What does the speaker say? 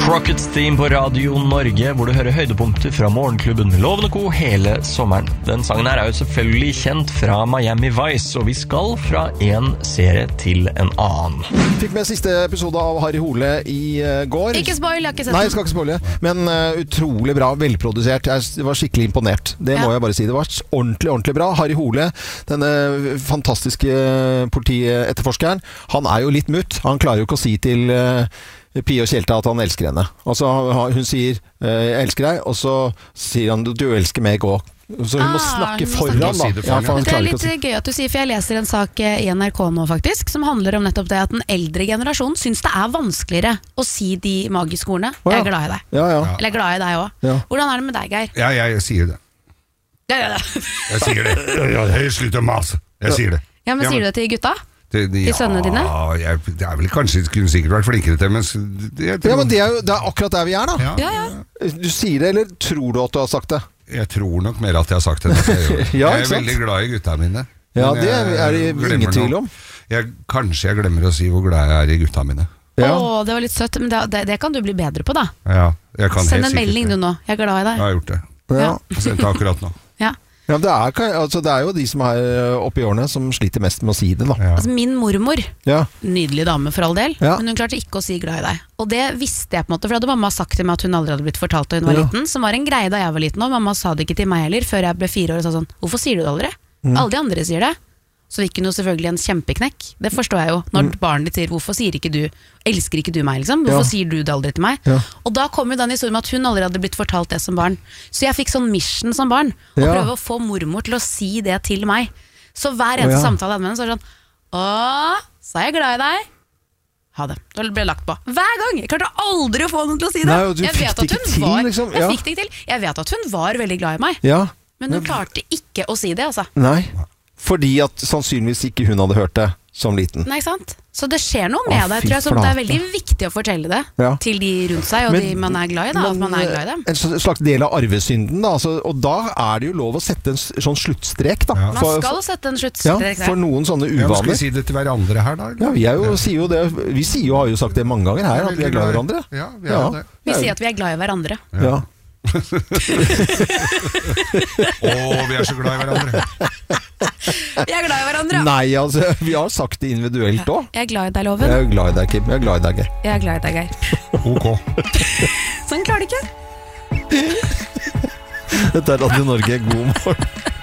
Rockets Team på Radio Norge, hvor du hører høydepunkter fra morgenklubben Lovende Co. hele sommeren. Den sangen her jo selvfølgelig kjent fra Miami Vice, og vi skal fra en serie til en annen. Fikk med siste episode av Harry Hole i går. Ikke spoil, jeg har ikke sett den. Nei, jeg skal ikke spoile. Men utrolig bra, velprodusert. Jeg var skikkelig imponert. Det må jeg bare si. Det var ordentlig, ordentlig bra. Harry Hole, denne fantastiske politietterforskeren, han jo litt mutt. Han klarer jo ikke å si til Pia og Kjelta at han elsker henne. Altså, hun sier 'jeg elsker deg', og så sier han 'du elsker meg òg'. Så hun må snakke foran, da. Det litt gøy at du sier, for jeg leser en sak i NRK nå faktisk, som handler om nettopp det at den eldre generasjonen syns det vanskeligere å si de magiske ordene. Jeg glad i deg. Eller jeg glad i deg også. Hvordan det med deg, Geir? Ja, jeg sier det. Jeg sier det. Slutt å mase. Jeg sier det. Ja, men sier du det til gutta? Til sønnene dine? Ja, det vel kanskje kunne sikkert vært flinkere til, men men det akkurat der vi da. Du sier det, eller tror du at du har sagt det? Jeg tror nok mer at jeg har sagt det. Jeg veldig glad i gutta mine. Ja, det det ingen tvil om. Kanskje jeg glemmer å si hvor glad jeg i gutta mine. Åh, det var litt søtt, men det kan du bli bedre på, da. Ja, jeg kan Send en melding du nå, jeg glad i deg. Jeg har gjort det. Jeg sendte akkurat nå. Ja, det jo de som oppe i årene som sliter mest med å si det, da. Altså, min mormor, nydelig dame for all del, men hun klarte ikke å si glad i deg. Og det visste jeg på en måte, for hadde mamma sagt til meg at hun aldri hadde blitt fortalt da hun var liten, som var en greie da jeg var liten, og mamma sa det ikke til meg heller, før jeg ble 4 år og sa sånn, hvorfor sier du det aldri? Alle de andre sier det. Så fikk hun jo selvfølgelig en kjempeknekk. Det forstår jeg jo, når barnet ditt sier, hvorfor sier ikke du, elsker ikke du meg liksom? Hvorfor sier du det aldri til meg? Og da kom jo den historien med at hun aldri hadde blitt fortalt det som barn. Så jeg fikk sånn mission som barn, å prøve å få mormor til å si det til meg. Så hver eneste samtale jeg hadde med henne, så var det sånn, så jeg glad i deg. Ha det. Da ble det lagt på. Hver gang! Jeg klarte aldri å få henne til å si det. Nei, jeg vet at hun var, liksom. Jeg fikk det ikke til. Jeg vet at hun var veldig glad i meg. Men hun klarte ikke å si det, altså. Nei. Fordi at sannsynligvis ikke hun hadde hørt det som liten. Nei, sant? Så det skjer noe med deg, tror jeg, som det veldig viktig å fortelle det til de rundt seg, og de man glad i, da, at man glad i dem. En slags del av arvesynden, da, altså, og da det jo lov å sette en sånn sluttstrek, da. Man skal sette en sluttstrek. For noen sånne uvaner. Skal vi si det til hverandre her, da? Ja, sier jo det. Vi har jo sagt det mange ganger her, at vi glad i hverandre. Ja, vi har det. Vi sier at vi glad i hverandre. Ja. Vi så glad i hverandre. Vi glad i hverandre. Nei, altså, vi har sagt det individuelt også. Jeg glad i deg, Loven. Jeg glad i deg, Kim. Jeg glad i deg, Geir. Jeg glad i deg, Geir. Ok. Sånn klarer det ikke. Dette Radio Norge, god morgen.